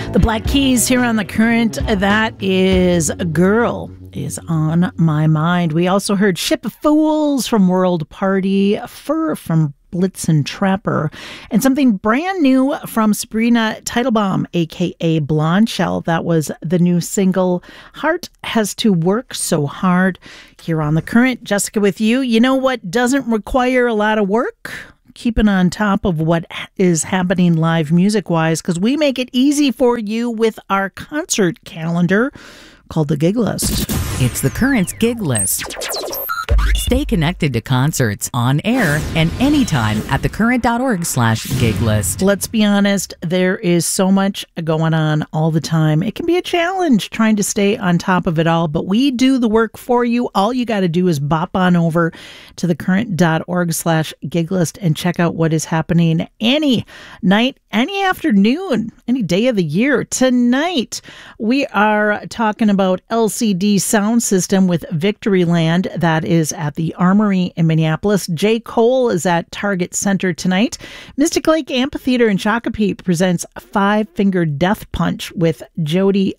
The Black Keys here on The Current. That is A Girl Is On My Mind. We also heard Ship of Fools from World Party, Fur from Blitzen Trapper, and something brand new from Sabrina Teitelbaum, aka Blonde Shell. That was the new single, Heart Has to Work So Hard, here on The Current. Jessica with you. You know what doesn't require a lot of work? Keeping on top of what is happening live music-wise, because we make it easy for you with our concert calendar called the Gig List. It's The Current's Gig List. Stay connected to concerts on air and anytime at thecurrent.org/gig list. Let's be honest, there is so much going on all the time. It can be a challenge trying to stay on top of it all, but we do the work for you. All you got to do is bop on over to thecurrent.org/gig list and check out what is happening any night, any afternoon, any day of the year. Tonight, we are talking about LCD Sound System with Victoryland. That is at the Armory in Minneapolis. J. Cole is at Target Center tonight. Mystic Lake Amphitheater in Shakopee presents Five Finger Death Punch with Cody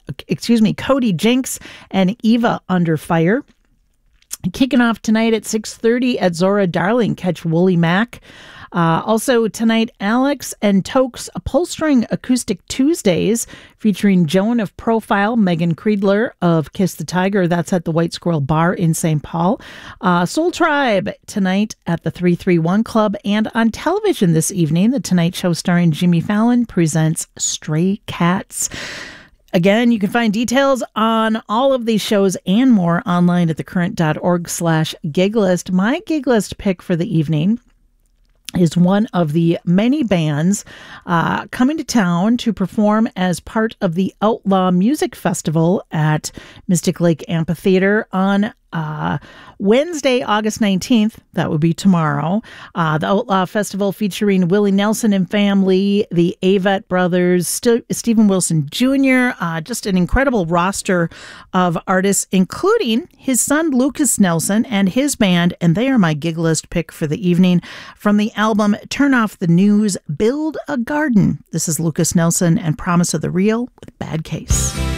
Jinks and Eva Under Fire. Kicking off tonight at 6:30 at Zora Darling, catch Wooly Mac. Also tonight, Alex and Toke's Upholstering Acoustic Tuesdays featuring Joan of Profile, Megan Creedler of Kiss the Tiger. That's at the White Squirrel Bar in St. Paul. Soul Tribe tonight at the 331 Club. And on television this evening, The Tonight Show starring Jimmy Fallon presents Stray Cats. Again, you can find details on all of these shows and more online at thecurrent.org/gig list. My gig list pick for the evening is one of the many bands coming to town to perform as part of the Outlaw Music Festival at Mystic Lake Amphitheater on Wednesday, August 19th. That would be tomorrow. The Outlaw Festival featuring Willie Nelson and family, the Avett Brothers, Stephen Wilson Jr., just an incredible roster of artists, including his son Lucas Nelson and his band, and they are my gig list pick for the evening. From the album Turn Off the News, Build a Garden. This is Lucas Nelson and Promise of the Real with Bad Case.